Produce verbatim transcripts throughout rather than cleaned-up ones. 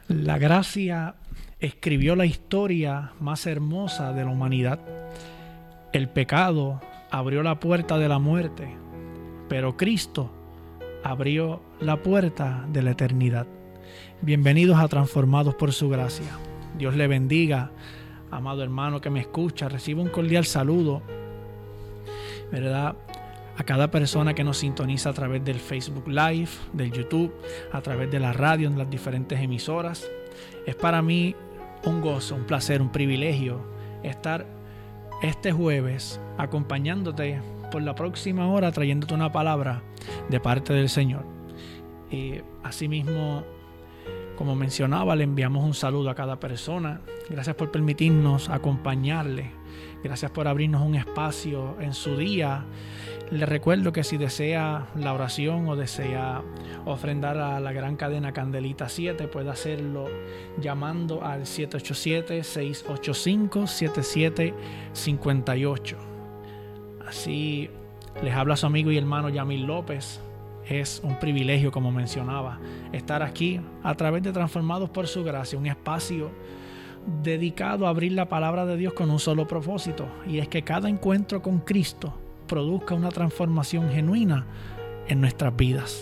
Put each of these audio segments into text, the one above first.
La gracia escribió la historia más hermosa de la humanidad. El pecado abrió la puerta de la muerte, pero Cristo abrió la puerta de la eternidad. Bienvenidos a Transformados por su gracia. Dios le bendiga, amado hermano que me escucha. Reciba un cordial saludo, ¿verdad?, a cada persona que nos sintoniza a través del Facebook Live, del YouTube, a través de la radio, en las diferentes emisoras. Es para mí un gozo, un placer, un privilegio estar este jueves acompañándote por la próxima hora, trayéndote una palabra de parte del Señor. Y asimismo, como mencionaba, le enviamos un saludo a cada persona. Gracias por permitirnos acompañarle. Gracias por abrirnos un espacio en su día. Les recuerdo que si desea la oración o desea ofrendar a la gran cadena Candelita siete, puede hacerlo llamando al siete ocho siete, seis ocho cinco, siete siete cinco ocho. Así les habla su amigo y hermano Yamil López. Es un privilegio, como mencionaba, estar aquí a través de Transformados por su gracia, un espacio dedicado a abrir la palabra de Dios con un solo propósito, y es que cada encuentro con Cristo produzca una transformación genuina en nuestras vidas.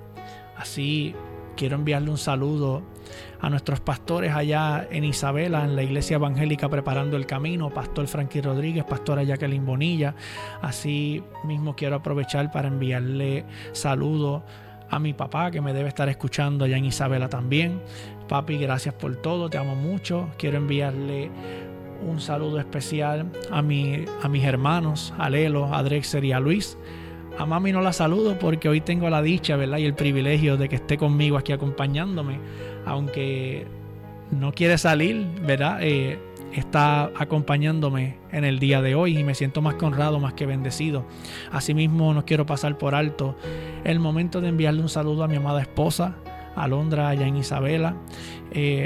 Así quiero enviarle un saludo a nuestros pastores allá en Isabela, en la Iglesia Evangélica Preparando el Camino, Pastor Frankie Rodríguez, Pastora Jacqueline Bonilla. Así mismo quiero aprovechar para enviarle saludos a mi papá, que me debe estar escuchando allá en Isabela también. Papi, gracias por todo, te amo mucho. Quiero enviarle un saludo especial a, mi, a mis hermanos, a Lelo, a Drexer y a Luis. A mami no la saludo porque hoy tengo la dicha, ¿verdad?, y el privilegio de que esté conmigo aquí acompañándome, aunque no quiere salir, ¿verdad? Eh, está acompañándome en el día de hoy y me siento más que honrado, más que bendecido. Asimismo, no quiero pasar por alto el momento de enviarle un saludo a mi amada esposa, Alondra, allá en Isabela. Eh,